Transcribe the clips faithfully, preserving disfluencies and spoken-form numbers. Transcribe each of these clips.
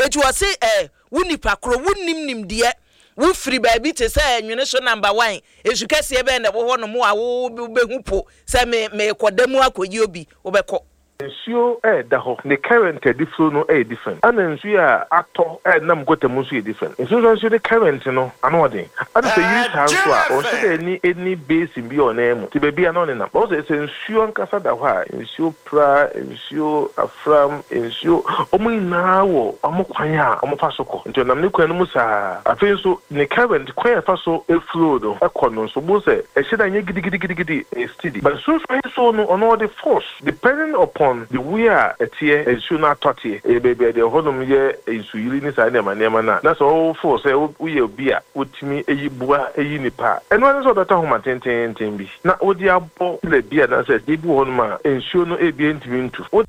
etu ose eh wuni pakro wunim nim de wo free baby te say enwene so number one esu kase ebe na wo ho no mo a wo behu po say me me kodamu akoyi obi wo beko ensure eh da ho the current different no eh different and ensure a actor eh nam gotamu so different ensure ensure the current no ano dey and say you have so a o say any any base bi on em ti baby ano ne na o say ensure nkasa da ho a ensure pra ensure afram ensure omo ina wo omo kwan a omo fa so ko nti nam ne kwan no mu sa afi so the current kwan fa so e flow do e kono so bo say e sheda nye gidi gidi gidi gidi e steady but so so no ono the force depending upon the we are at here and should not touch it. A baby, the honum ye is really inside them and Yamana. That's all for say, we will be with me a boa a unipa. And one is all the time, ten ten ten be. Not what the apple, the beer that says, Ibu Honma, and show no a being to me to.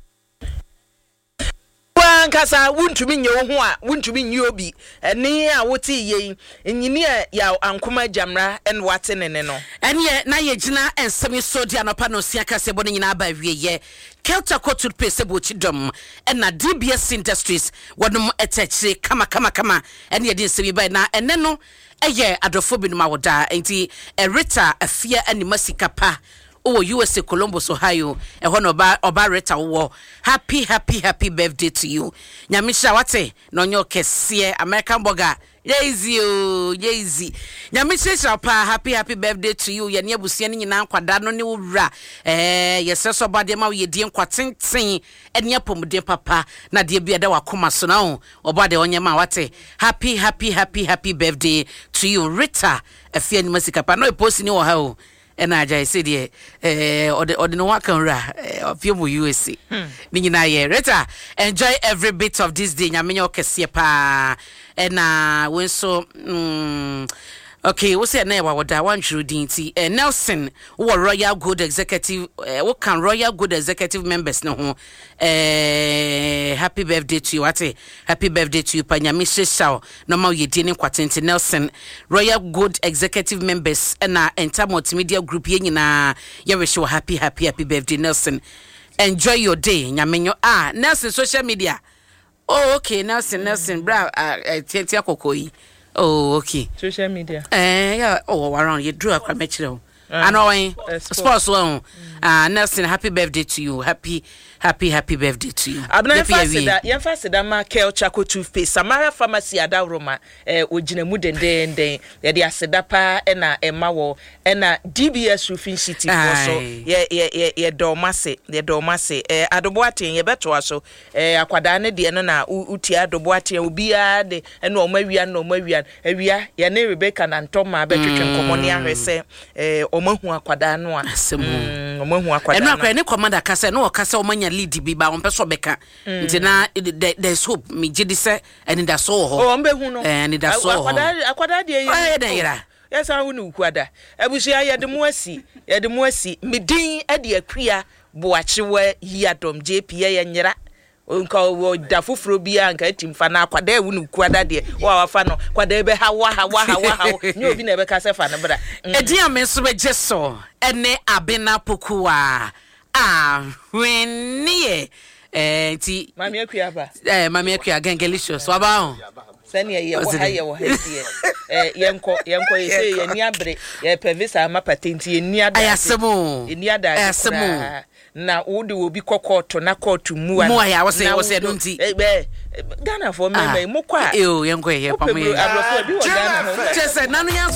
Kasa wuntumi nye ho a wuntumi nye obi ene a woti ye enyini ya ankoma jamra en wate ne ne no ene na ye gina ensemi sodia no pa no sia kase bo nyina ba wie ye Kelta Kotul Pese Bochidom and na D B S Industries wadum etechi kama kama kama ene ye din semi ba na ene no eye adofo bi no mawoda enti erita afia ene masika pa Oh, U S A Columbus, Ohio. E hono ba oba reta wo. Happy, happy, happy birthday to you. Nyamisha wate no nyo kese American burger. Yeezy o, yeezy. Nyamisha shapa happy, happy birthday to you. Ye ne abusia ni nyina nkwada no ne wura. Eh, yeseso ba de ma ye die nkwa tenten. Enya pomuden papa na de bia da wakoma so na o. Oba de onye ma wate. Happy, happy, happy, happy birthday to you. Rita, afia ni masika pa no e post ni wo ha o. And I just said, yeah, eh, or the or the no one can ra of your U S A. Meaning, I Rita, enjoy every bit of this day. Yaminyo Kesiapa, and uh, when so, um, okay, what's your name? What I want you to uh, Nelson, who Royal Good Executive, uh, what can Royal Good Executive members know? Uh, happy birthday to you, Ate. Happy birthday to you, Panyamisha Shaw. No more you didn't quatent Nelson. Royal Good Executive members and uh, entire multimedia group, Yenina. You wish you happy, happy, happy birthday, Nelson. Enjoy your day, Yaminyo. Ah, Nelson, social media. Oh, okay, Nelson, Nelson, bra, uh, Tia Kokoi. Oh, okay. Social media. Eh, yeah. Oh, around you drew a cremation. I know, eh, sports one. Ah, Nelson, happy birthday to you. Happy, happy, happy birthday to you. I'm not fasted that. You're fasted that ma Kelcha toothpaste. Samara pharmacy ada Roma. Eh, ujine mu den den den. Yadi asedapa ena emawo ena D B S Roofing City also. Ye ye ye ye domase ye domase. Eh, adoboate ye beto aso. Eh, akwada ne de no na uti adoboate ubia de eno omawia no omawia. Ewia ye ne Rebecca na ntoma betwetwe nkomoni ahwese. Eh, omahu akwada no a. Asemu. Omahu akwada. Eno akwa ne commander kasa no kasa omanya lead bi ba on peso beka nti na there's hope me gidi se and da so ho oh mbehu no and da so ho akwada akwada de yi eh da yira yes an wonu kwada abusia ye de mu asi ye de mu asi medin ade akria boachewa yiadom J P ye nyira onka wo da foforo bia nka timfa na akwada wonu kwada de wa wafa no kwada be ha wa ha wa ha wa ha ni obi na be ka se fa ne bra edi ameso be jeso ene abena pokuwa ah when nie eh ti mami akua ba eh mami akua gangelicious wa ba ho sani ye wo ha ye wo ha die eh yenko yenko ye say ye ni abre ye pevisa ama patenti ye ni ada ayasemo ye ni ada ayasemo na wo de obi kokoto na koto mu an mo ya wo say wo say no nti eh Ghana for me me mo kwa eh o yenko ye pa me abrofo bi wo Ghana ho just say nanu